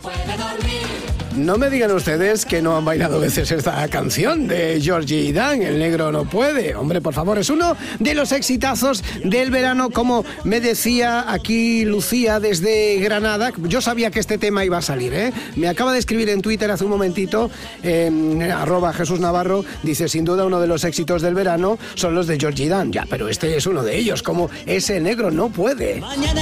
No me digan ustedes que no han bailado veces esta canción de Georgie y Dan, El negro no puede. Hombre, por favor, es uno de los exitazos del verano, como me decía aquí Lucía desde Granada. Yo sabía que este tema iba a salir, ¿eh? Me acaba de escribir en Twitter hace un momentito, @Jesús Navarro, dice, sin duda uno de los éxitos del verano son los de Georgie y Dan. Ya, pero este es uno de ellos, como Ese negro no puede. Mañana